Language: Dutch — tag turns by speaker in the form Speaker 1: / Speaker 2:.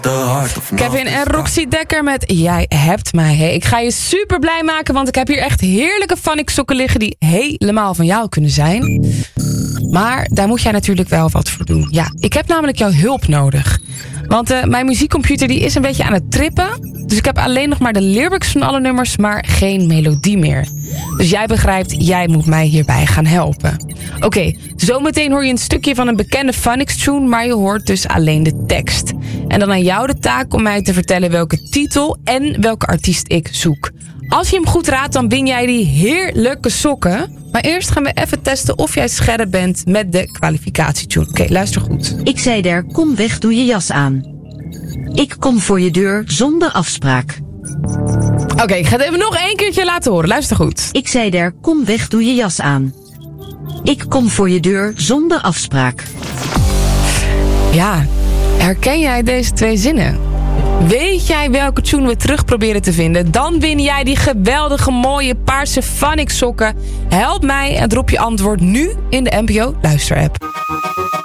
Speaker 1: Kevin en Roxy Dekker met Jij hebt mij. Hey, ik ga je super blij maken, want ik heb hier echt heerlijke Funnick sokken liggen die helemaal van jou kunnen zijn. Maar daar moet jij natuurlijk wel wat voor doen. Ja, ik heb namelijk jouw hulp nodig. Want mijn muziekcomputer die is een beetje aan het trippen. Dus ik heb alleen nog maar de lyrics van alle nummers, maar geen melodie meer. Dus jij begrijpt, jij moet mij hierbij gaan helpen. Oké, zometeen hoor je een stukje van een bekende Funnick tune, maar je hoort dus alleen de tekst. En dan aan jou de taak om mij te vertellen welke titel en welke artiest ik zoek. Als je hem goed raadt, dan win jij die heerlijke sokken. Maar eerst gaan we even testen of jij scherp bent met de kwalificatietune. Oké, luister goed.
Speaker 2: Ik zei der, kom weg, doe je jas aan. Ik kom voor je deur zonder afspraak.
Speaker 1: Oké, ik ga het even nog één keertje laten horen. Luister goed.
Speaker 2: Ik zei der, kom weg, doe je jas aan. Ik kom voor je deur zonder afspraak.
Speaker 1: Ja, herken jij deze twee zinnen? Weet jij welke tune we terug proberen te vinden? Dan win jij die geweldige mooie paarse Funnick sokken. Help mij en drop je antwoord nu in de NPO Luisterapp.